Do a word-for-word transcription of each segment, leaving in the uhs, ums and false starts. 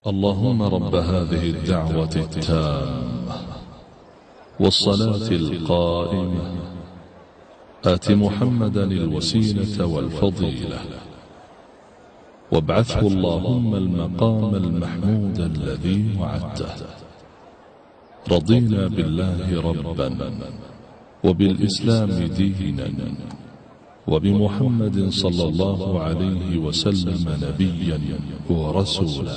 اللهم رب هذه الدعوة التامة والصلاة القائمة آت محمدا الوسيلة والفضيلة وابعثه اللهم المقام المحمود الذي وعدته. رضينا بالله ربا وبالإسلام دينا وبمحمد صلى الله عليه وسلم نبيا ورسولا.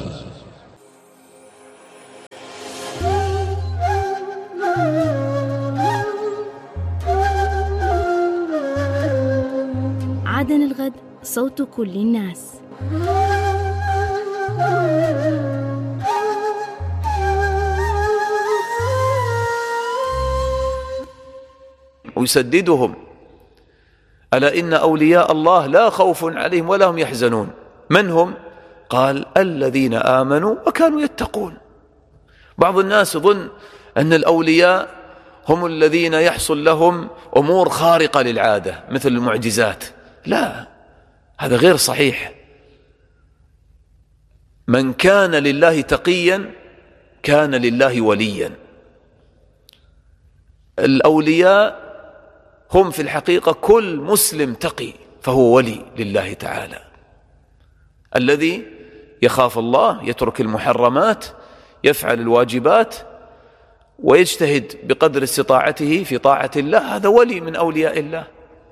عدن الغد، صوت كل الناس. ويسددهم. ألا إن أولياء الله لا خوف عليهم ولا هم يحزنون. من هم؟ قال الذين آمنوا وكانوا يتقون. بعض الناس يظن أن الأولياء هم الذين يحصل لهم أمور خارقة للعادة مثل المعجزات. لا، هذا غير صحيح. من كان لله تقيا كان لله وليا. الأولياء هم في الحقيقة كل مسلم تقي فهو ولي لله تعالى، الذي يخاف الله، يترك المحرمات، يفعل الواجبات ويجتهد بقدر استطاعته في طاعة الله، هذا ولي من أولياء الله.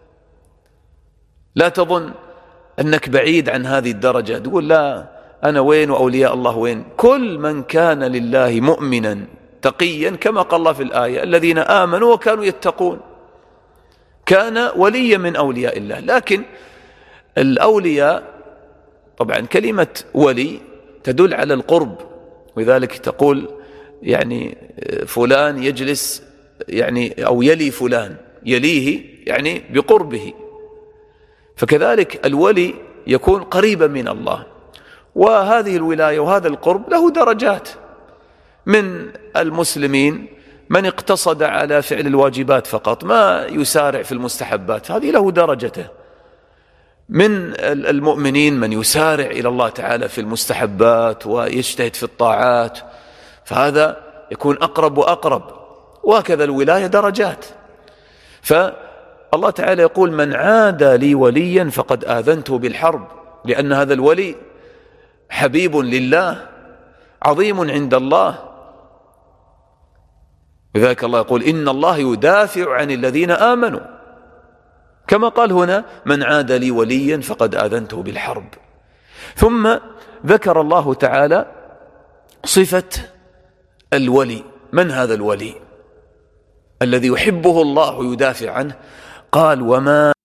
لا تظن أنك بعيد عن هذه الدرجة تقول لا أنا وين وأولياء الله وين. كل من كان لله مؤمنا تقيا كما قال الله في الآية الذين آمنوا وكانوا يتقون كان وليا من أولياء الله. لكن الأولياء طبعا كلمة ولي تدل على القرب، ولذلك تقول يعني فلان يجلس يعني أو يلي فلان، يليه يعني بقربه. فكذلك الولي يكون قريبا من الله. وهذه الولاية وهذا القرب له درجات. من المسلمين من اقتصد على فعل الواجبات فقط، ما يسارع في المستحبات، هذه له درجته. من المؤمنين من يسارع إلى الله تعالى في المستحبات ويجتهد في الطاعات، فهذا يكون أقرب وأقرب. وهكذا الولاية درجات. فالله تعالى يقول من عادى لي وليا فقد آذنته بالحرب، لأن هذا الولي حبيب لله عظيم عند الله. لذلك الله يقول إن الله يدافع عن الذين آمنوا، كما قال هنا من عاد لي وليا فقد آذنته بالحرب. ثم ذكر الله تعالى صفة الولي. من هذا الولي الذي يحبه الله ويدافع عنه؟ قال وما